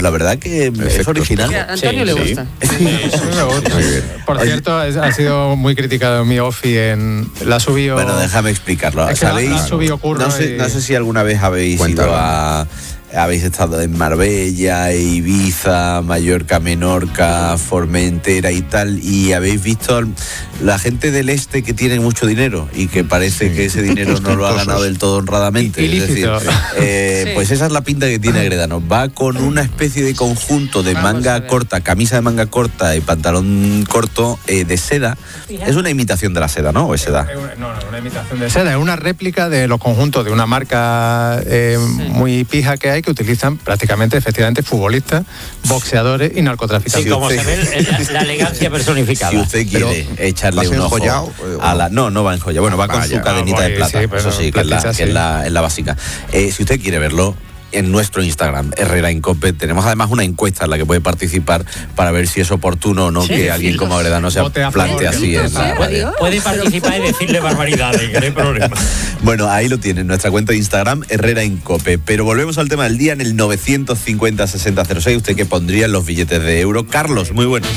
la verdad que es original. A Antonio le gusta. Por cierto, ha sido muy criticado mi Ofi la ha subido. Bueno, déjame explicarlo. Es que ¿Sabéis? la ha subido Curro. No sé si alguna vez habéis estado en Marbella, Ibiza, Mallorca, Menorca, Formentera y tal, y habéis visto la gente del este que tiene mucho dinero y que parece que ese dinero no lo ha ganado del todo honradamente. Es decir, pues esa es la pinta que tiene Agredano. Va con una especie de conjunto de manga corta, camisa de manga corta y pantalón corto de seda. Es una imitación de la seda, ¿no? ¿O es seda? No, una imitación de seda. Es una réplica de los conjuntos de una marca muy pija que hay, que utilizan prácticamente, efectivamente, futbolistas, boxeadores y narcotraficantes. Sí, como se ve, la elegancia personificada. Si usted quiere echarle un ojo a la... No va en joya. Bueno, va con su cadenita de plata. Sí, eso sí, que es la básica. Si usted quiere verlo, en nuestro Instagram, Herrera Incope, tenemos además una encuesta en la que puede participar para ver si es oportuno o no que alguien como Agredano se plantee así. Puede participar y decirle barbaridades, que no hay problema. Bueno, ahí lo tienen, nuestra cuenta de Instagram, Herrera Incope. Pero volvemos al tema del día en el 950-6006. ¿Usted qué pondría en los billetes de euro? Carlos, muy buenas.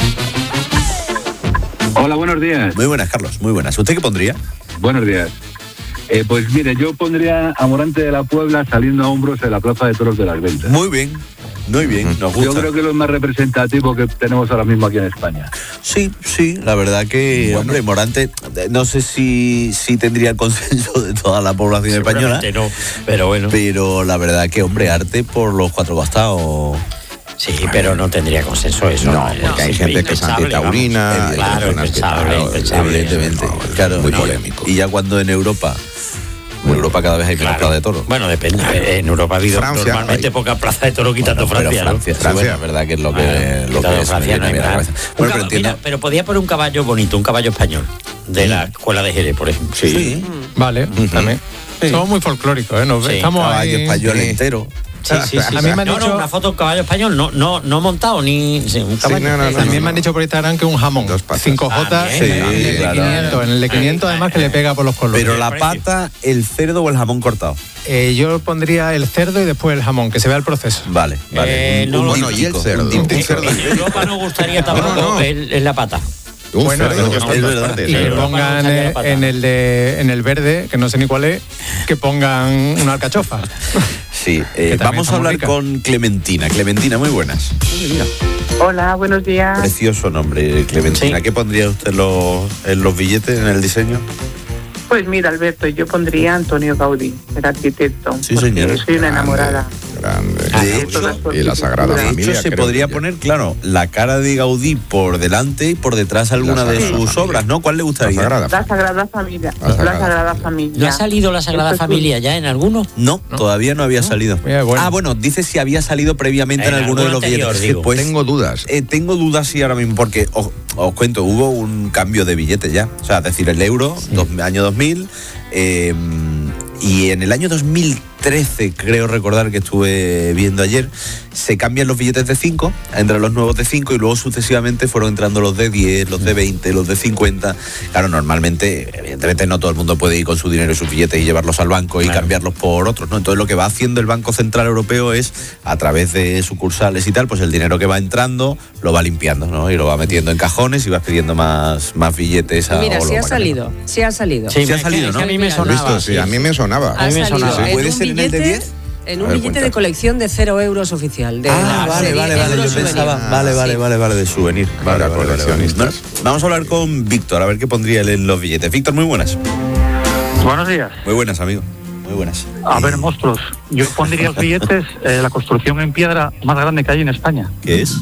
Hola, buenos días. Muy buenas, Carlos, muy buenas. ¿Usted qué pondría? Buenos días. Pues mire, yo pondría a Morante de la Puebla saliendo a hombros en la Plaza de Toros de las Ventas. Muy bien, nos gusta. Yo creo que es lo más representativo que tenemos ahora mismo aquí en España. Sí, la verdad que, hombre, Morante, no sé si tendría el consenso de toda la población española. No, pero bueno. Pero la verdad que, hombre, arte por los cuatro costados. Sí, pero no tendría consenso eso. No, porque hay gente que es antitaurina. Claro, impensable. Evidentemente, claro. Muy polémico. Y ya cuando en Europa cada vez hay menos plaza de toro. Bueno, depende. En Europa ha habido normalmente poca plaza de toro quitando Francia, ¿no? Francia, es verdad que es lo que es. Francia no hay más. Pero podía poner un caballo bonito, un caballo español, de la escuela de Jerez, por ejemplo. Sí. Vale, también. Somos muy folclóricos, ¿eh? Estamos caballo español entero. Sí. A mí me han dicho una foto de un caballo español, no montado ni un caballo. También me han dicho por Instagram que un jamón 5J en el de 500 además que le pega por los colores. Pero la pata, el cerdo o el jamón cortado. Yo pondría el cerdo y después el jamón, que se vea el proceso. Vale. Y el cerdo. En Europa no gustaría tampoco la pata. Bueno, es verdad. Y que pongan en el verde, que no sé ni cuál es, que pongan una alcachofa. Sí, vamos a hablar con Clementina. Clementina, muy buenas. Hola, buenos días. Precioso nombre, Clementina. Sí. ¿Qué pondría usted en los billetes, en el diseño? Pues mira, Alberto, yo pondría Antonio Gaudí, el arquitecto. Sí, señor. Soy una enamorada. Grande. De hecho, y la Sagrada Familia. De hecho, se podría poner, claro, la cara de Gaudí por delante y por detrás alguna de sus obras, ¿no? ¿Cuál le gustaría? La Sagrada Familia. La Sagrada Familia. ¿No ha salido la Sagrada Familia ya en alguno? No, todavía no había salido. Bueno, dice si había salido previamente en alguno de los billetes. Pues, tengo dudas. Tengo dudas, sí, ahora mismo, porque os cuento, hubo un cambio de billete ya. O sea, es decir, el euro, año 2000, y en el año 2013, creo recordar que estuve viendo ayer, se cambian los billetes de 5, entran los nuevos de 5 y luego sucesivamente fueron entrando los de 10, los de 20, los de 50. Claro, normalmente, evidentemente no todo el mundo puede ir con su dinero y sus billetes y llevarlos al banco y cambiarlos por otros, ¿no? Entonces lo que va haciendo el Banco Central Europeo es, a través de sucursales y tal, pues el dinero que va entrando lo va limpiando, ¿no? Y lo va metiendo en cajones y va pidiendo más billetes. Mira, sí ha salido. Sí ha salido, ¿no? A mí me sonaba. Sí, a mí me sonaba. ¿Puede ser en el de 10? En un billete de colección de 0 euros oficial. Vale. Yo pensaba. Vale, de souvenir. Vale. Vamos a hablar con Víctor, a ver qué pondría él en los billetes. Víctor, muy buenas. Buenos días. Muy buenas, amigo. Muy buenas. A ver, monstruos. Yo pondría los billetes la construcción en piedra más grande que hay en España. ¿Qué es?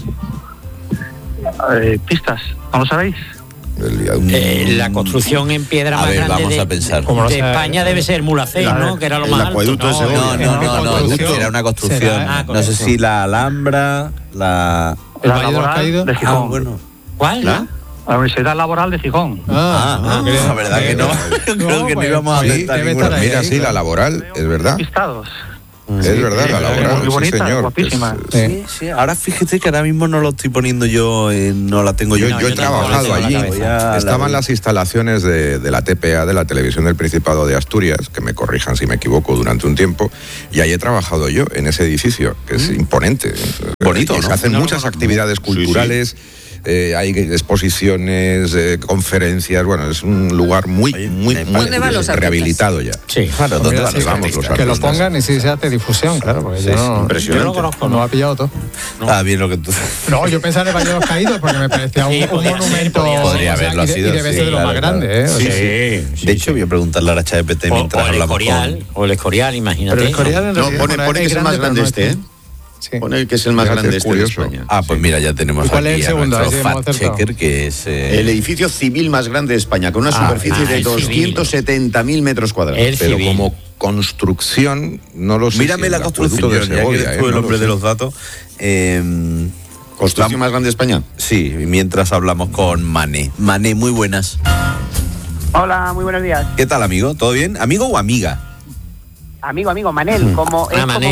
Pistas. ¿No lo sabéis? La construcción en piedra más grande vamos a pensar. De España debe ser Mulhacén, ¿no? Que era lo más alto. No, era una construcción. No sé si la Alhambra, la Laboral de Gijón. Bueno. ¿Cuál? La Universidad Laboral de Gijón. La verdad que no. Creo que no íbamos a aceptar ninguna. Mira, sí, la Laboral, es verdad. Pistados. Es verdad, la laboral, muy sí, bonita, señor. guapísima. Sí. Ahora fíjate que ahora mismo no lo estoy poniendo yo, no la tengo yo. Yo he trabajado allí. Estaban las instalaciones de la TPA, de la Televisión del Principado de Asturias, que me corrijan si me equivoco, durante un tiempo, y ahí he trabajado yo, en ese edificio, que es imponente. Bonito, ¿no? Se hacen muchas actividades culturales. Hay exposiciones, conferencias, bueno, es un lugar muy rehabilitado ya. Sí, claro, ¿dónde van los artistas? Que lo pongan y si se hace difusión, claro, porque yo no lo conozco, no ha pillado todo. Bien lo que tú... No, yo pensaba en el Valle de los Caídos porque me parecía un monumento. Podría haberlo sido. Y debe ser de lo más grande, ¿eh? Sí. De hecho, voy a preguntarle a la ChatGPT mientras hablamos con... O el Escorial, imagínate. Pero el Escorial en realidad pone que es el más grande este, ¿eh? Sí. Pone que es el más grande de España. Pues mira, ya tenemos ¿Cuál aquí es el segundo? a nuestro fact-checker, que es... El edificio civil más grande de España, con una superficie de 270.000 metros cuadrados. Pero como construcción, no lo sé. Mírame la construcción, ya que eres tú el hombre de los datos. ¿Construcción más grande de España? Sí, mientras hablamos con Mané. Mané, muy buenas. Hola, muy buenos días. ¿Qué tal, amigo? ¿Todo bien? ¿Amigo o amiga? Amigo, Manel, como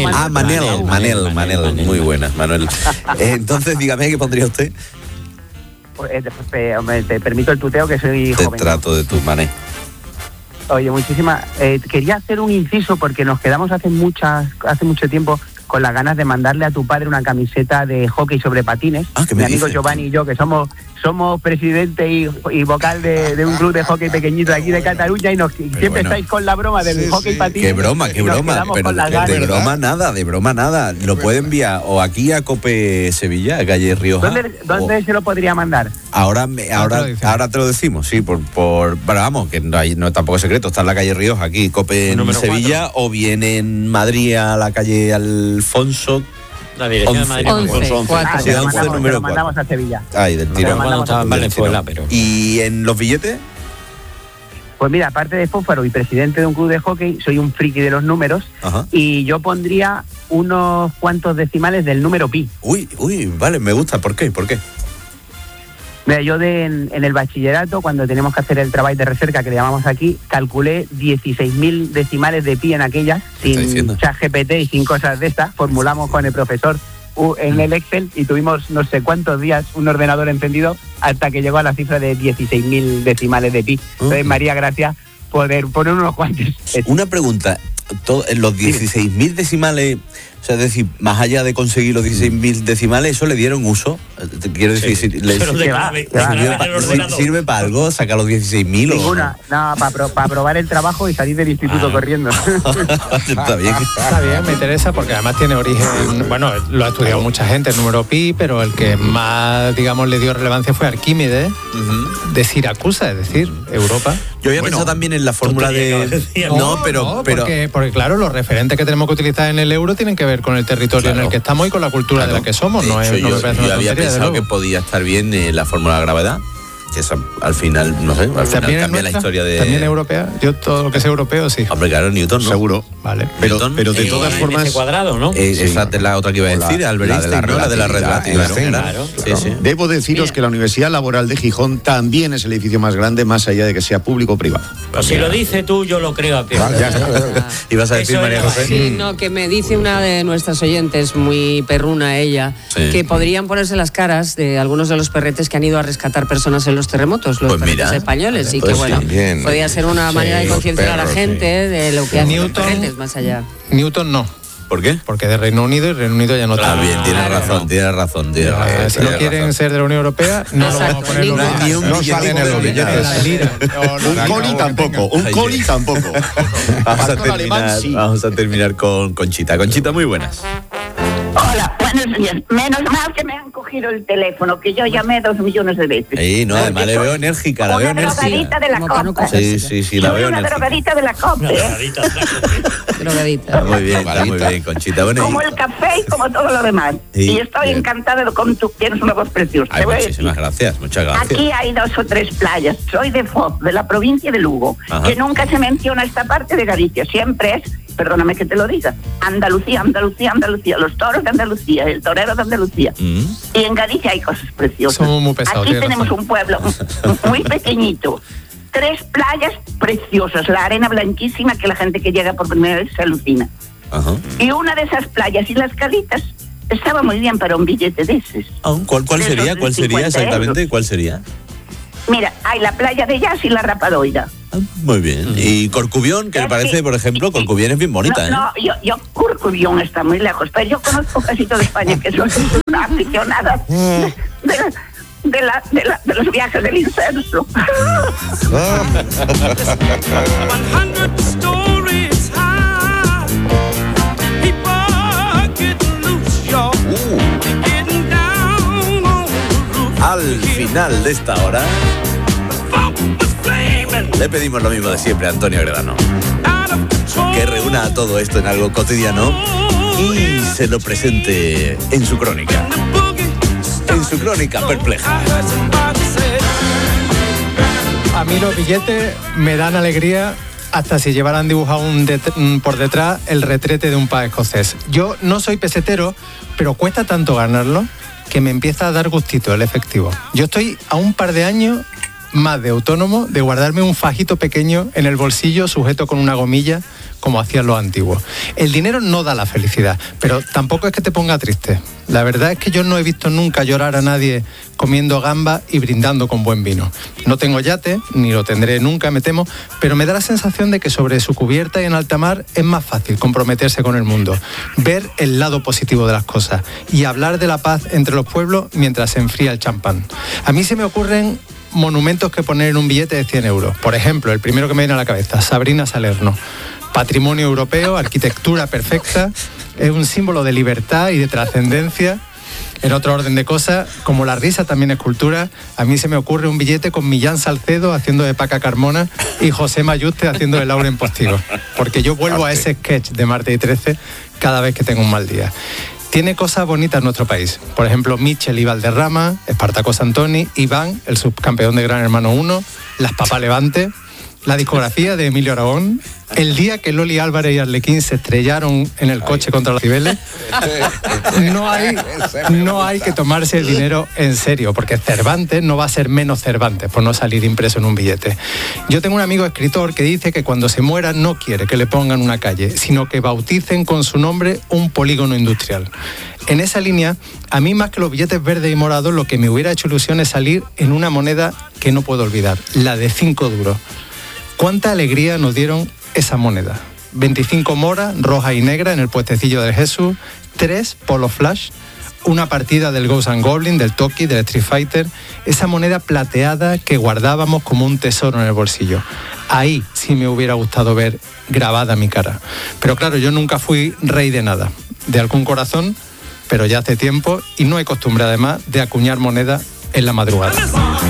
Manel, muy buenas, Manuel. Entonces, dígame, ¿qué pondría usted? Hombre, te permito el tuteo, que soy joven. Te trato de tu Mané. Oye, quería hacer un inciso porque nos quedamos hace mucho tiempo con las ganas de mandarle a tu padre una camiseta de hockey sobre patines. Mi amigo Giovanni y yo, que somos presidente y vocal de un club de hockey pequeñito de aquí de Cataluña, y siempre estáis con la broma del hockey patines. Qué broma, pero de broma nada. Lo puede enviar o aquí a Cope Sevilla, a calle Rioja. ¿Dónde se lo podría mandar? Ahora te lo decimos, sí, bueno, vamos, que no tampoco es secreto, está en la calle Rioja, aquí, Cope en Sevilla, 4. O bien en Madrid a la calle Alfonso. La dirección de Madrid, 11, número 4. Mandamos a Sevilla. Ahí, del tirón. Pero... ¿Y en los billetes? Pues mira, aparte de fósforo y presidente de un club de hockey, soy un friki de los números. Ajá. Y yo pondría unos cuantos decimales del número pi. Uy, vale, me gusta. ¿Por qué? Mira, yo en el bachillerato, cuando tenemos que hacer el trabajo de recerca, que le llamamos aquí, calculé 16.000 decimales de pi en aquellas, sin ChatGPT y sin cosas de estas. Formulamos con el profesor en el Excel y tuvimos no sé cuántos días un ordenador encendido hasta que llegó a la cifra de 16.000 decimales de pi. Entonces, María, gracias por poner unos cuantos. Una pregunta, los 16.000 decimales... O sea, es decir, más allá de conseguir los 16.000 decimales, ¿eso le dieron uso? Quiero decir, ¿sirve para algo sacar los 16.000? Ninguna, no, para probar el trabajo y salir del instituto corriendo. Está bien. Está bien, me interesa porque además tiene origen, bueno, lo ha estudiado mucha gente, el número pi, pero el que más, digamos, le dio relevancia fue Arquímedes, de Siracusa, es decir, Europa. Yo había pensado también en la fórmula de... Porque claro, los referentes que tenemos que utilizar en el euro tienen que ver con el territorio en el que estamos y con la cultura de la que somos. Yo había pensado que podía estar bien la fórmula de la gravedad, que esa, al final, no sé, al final cambia la historia de... ¿También europea? Yo todo lo que es europeo, sí. Hombre, claro, Newton, ¿no? Seguro. Vale. Pero de todas formas... cuadrado, ¿no? Esa es la otra que iba a decir, Albert Einstein, la de la relatividad. Claro. Sí. Debo deciros que la Universidad Laboral de Gijón también es el edificio más grande, más allá de que sea público o privado. Pues si lo dices tú, yo lo creo a ti. ¿Ibas a decir, María José? Sí, no, que me dice una de nuestras oyentes, muy perruna ella, que podrían ponerse las caras de algunos de los perretes que han ido a rescatar personas en los terremotos, los perretes españoles, y que bueno, podría ser una manera de concienciar a la gente de lo que hacen los perretes más allá. Newton no. ¿Por qué? Porque de Reino Unido y Reino Unido ya no está. Bien, tiene razón. Si no quieren ser de la Unión Europea, no lo vamos a poner no salen en los billetes. Un coli tampoco. Vamos a terminar con Conchita. Conchita, muy buenas. Hola, buenos días. Menos mal que me han cogido el teléfono, que yo llamé 2 millones de veces. Sí, no, además le veo enérgica, la veo enérgica. Una drogadita de la copa. Sí, la veo enérgica. Una drogadita de la copa. Drogadita. Muy bien, Conchita. Bueno, como el café y como todo lo demás. Y estoy encantada con tu... Tienes una voz preciosa. Muchísimas gracias, muchas gracias. Aquí hay 2 o 3 playas. Soy de Foz, de la provincia de Lugo, que nunca se menciona esta parte de Galicia. Siempre es, perdóname que te lo diga, Andalucía, los toros de Andalucía, el torero de Andalucía. Y en Galicia hay cosas preciosas. Somos muy pesados. Aquí tenemos un pueblo muy pequeñito. 3 playas preciosas, la arena blanquísima que la gente que llega por primera vez se alucina. Ajá. Y una de esas playas y las calitas estaba muy bien para un billete de esos. ¿Cuál sería? ¿Cuál sería exactamente? ¿Cuál sería? Mira, hay la playa de Jazz y la Rapadoira. Muy bien. Y Corcubión, que me parece, por ejemplo, Corcubión es bien bonita. No, yo Corcubión está muy lejos, pero yo conozco casi toda España, que soy una aficionada de los viajes del incenso. Al final de esta hora le pedimos lo mismo de siempre a Antonio Gredano, que reúna todo esto en algo cotidiano y se lo presente en su crónica perpleja. A mí los billetes me dan alegría hasta si llevaran dibujado por detrás el retrete de un pub escocés. Yo no soy pesetero, pero cuesta tanto ganarlo que me empieza a dar gustito el efectivo. Yo estoy a un par de años más de autónomo de guardarme un fajito pequeño en el bolsillo sujeto con una gomilla como hacían los antiguos. El dinero no da la felicidad, pero tampoco es que te ponga triste. La verdad es que yo no he visto nunca llorar a nadie comiendo gambas y brindando con buen vino. No tengo yate, ni lo tendré nunca, me temo, pero me da la sensación de que sobre su cubierta y en alta mar es más fácil comprometerse con el mundo, ver el lado positivo de las cosas y hablar de la paz entre los pueblos mientras se enfría el champán. A mí se me ocurren monumentos que poner en un billete de 100 euros. Por ejemplo, el primero que me viene a la cabeza, Sabrina Salerno. Patrimonio europeo, arquitectura perfecta, es un símbolo de libertad y de trascendencia. En otro orden de cosas, como la risa también es cultura, a mí se me ocurre un billete con Millán Salcedo haciendo de Paca Carmona y José Mayuste haciendo de Lauren Postigo. Porque yo vuelvo a ese sketch de Martes y 13 cada vez que tengo un mal día. Tiene cosas bonitas nuestro país. Por ejemplo, Michel y Valderrama, Espartaco Santoni, Iván, el subcampeón de Gran Hermano 1, Las Papas Levante, la discografía de Emilio Aragón, el día que Loli Álvarez y Arlequín se estrellaron en el coche contra los Cibeles. No hay que tomarse el dinero en serio, porque Cervantes no va a ser menos Cervantes por no salir impreso en un billete. Yo tengo un amigo escritor que dice que cuando se muera no quiere que le pongan una calle, sino que bauticen con su nombre un polígono industrial. En esa línea, a mí más que los billetes verdes y morados, lo que me hubiera hecho ilusión es salir en una moneda que no puedo olvidar, la de 5 duros. ¿Cuánta alegría nos dieron esa moneda? 25 mora, roja y negra en el puestecillo del Jesús, 3 Polo Flash, una partida del Ghost and Goblin, del Toki, del Street Fighter, esa moneda plateada que guardábamos como un tesoro en el bolsillo. Ahí sí me hubiera gustado ver grabada mi cara. Pero claro, yo nunca fui rey de nada, de algún corazón, pero ya hace tiempo y no hay costumbre además de acuñar moneda en la madrugada.